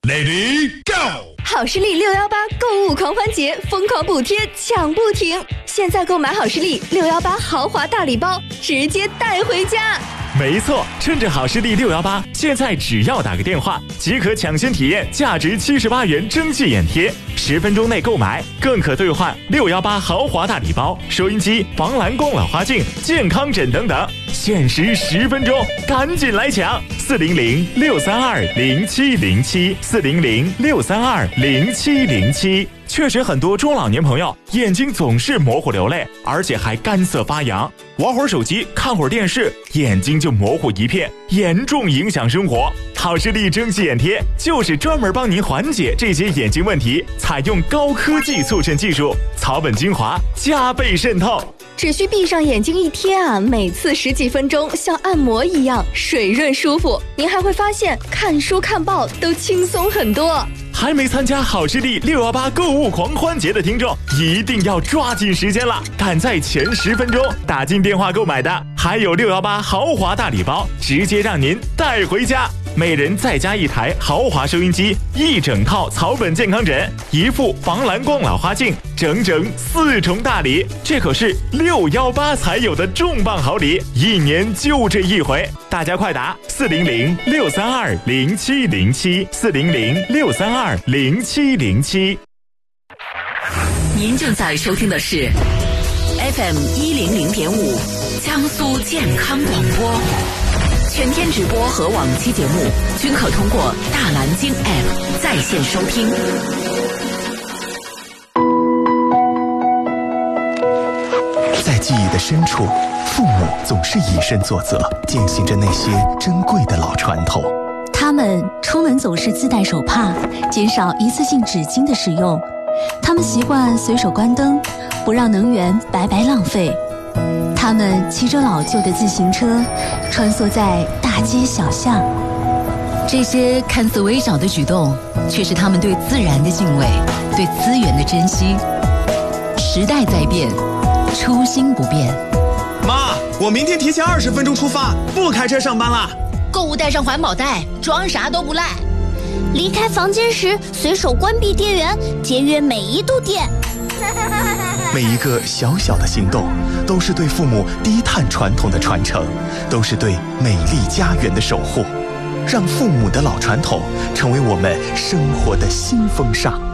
Lady Go！ 好视力618购物狂欢节，疯狂补贴抢不停！现在购买好视力618豪华大礼包，直接带回家。 没错，趁着好视力618，现在只要打个电话，即可抢先体验价值78元蒸汽眼贴，10分钟内购买，更可兑换618豪华大礼包、收音机、防蓝光老花镜、健康枕等等，限时10分钟，赶紧来抢！400-632-0707，400-632-0707。确实，很多中老年朋友眼睛总是模糊流泪，而且还干涩发痒，玩会儿手机、看会儿电视，眼睛就模糊一片，严重影响生活。好视力蒸汽眼贴就是专门帮您缓解这些眼睛问题，采用高科技促渗技术，草本精华加倍渗透。 只需闭上眼睛一贴啊，每次10几分钟，像按摩一样水润舒服。您还会发现看书看报都轻松很多。 还没参加好视力618购物狂欢节的听众，一定要抓紧时间了！赶在前10分钟打进电话购买的，还有618豪华大礼包，直接让您带回家。每人再加1台豪华收音机，一整套草本健康枕，一副防蓝光老花镜，整整4重大礼，这可是618才有的重磅好礼，一年就这一回，大家快打400-632-0707，400-632-0707。 您正在收听的是 FM100.5江苏健康广播。全天直播和往期节目均可通过大蓝鲸 App 在线收听。 在记忆的深处，父母总是以身作则，践行着那些珍贵的老传统。 他们出门总是自带手帕，减少一次性纸巾的使用。他们习惯随手关灯，不让能源白白浪费。他们骑着老旧的自行车，穿梭在大街小巷。 这些看似微小的举动，却是他们对自然的敬畏，对资源的珍惜。时代在变，初心不变。 妈，我明天提前20分钟出发，不开车上班啦。 购物带上环保袋，装啥都不赖。离开房间时，随手关闭电源，节约每一度电。 每一个小小的行动，都是对父母低碳传统的传承，都是对美丽家园的守护。让父母的老传统成为我们生活的新风尚。